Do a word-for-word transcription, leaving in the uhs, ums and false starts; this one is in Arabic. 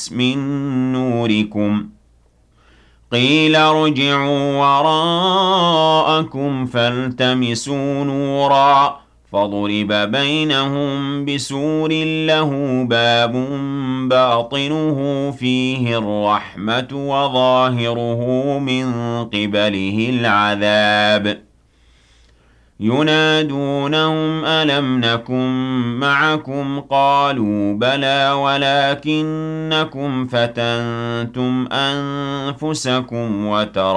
مِن نُّورِكُمْ قِيلَ ارْجِعُوا وَرَاءَكُمْ فَالْتَمِسُوا نُورًا فَضُرِبَ بَيْنَهُم بِسُورٍ لَّهُ بَابٌ بَاطِنُهُ فِيهِ الرَّحْمَةُ وَظَاهِرُهُ مِن قِبَلِهِ الْعَذَابُ يُنَادُونَهُمْ أَلَمْ نَكُن مَّعَكُمْ ۖ قَالُوا بَلَىٰ وَلَٰكِنَّكُمْ فَتَنتُمْ أَنفُسَكُمْ وَتَرَبَّصْتُمْ